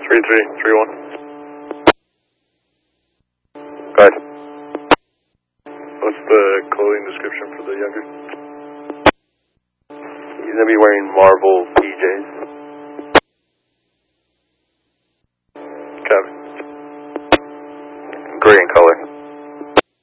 3331. Go ahead. What's the clothing description for the younger? He's gonna be wearing Marvel PJs. Copy. Gray in color.